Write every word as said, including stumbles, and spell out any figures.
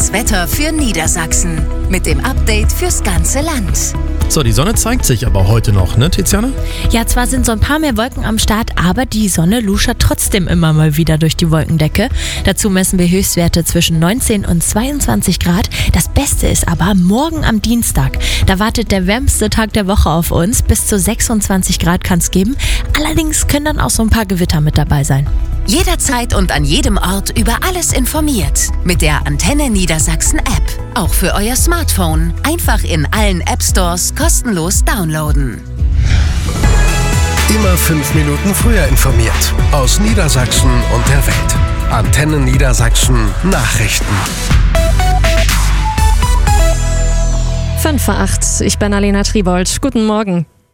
Das Wetter für Niedersachsen mit dem Update fürs ganze Land. So, die Sonne zeigt sich aber heute noch, ne, Tiziana? Ja, zwar sind so ein paar mehr Wolken am Start, aber die Sonne luschert trotzdem immer mal wieder durch die Wolkendecke. Dazu messen wir Höchstwerte zwischen neunzehn und zweiundzwanzig Grad. Das Beste ist aber morgen am Dienstag. Da wartet der wärmste Tag der Woche auf uns. Bis zu sechsundzwanzig Grad kann es geben. Allerdings können dann auch so ein paar Gewitter mit dabei sein. Jederzeit und an jedem Ort über alles informiert. Mit der Antenne Niedersachsen App. Auch für euer Smartphone. Einfach in allen App Stores kostenlos downloaden. Immer fünf Minuten früher informiert. Aus Niedersachsen und der Welt. Antenne Niedersachsen Nachrichten. fünf vor acht. Ich bin Alena Tribold. Guten Morgen.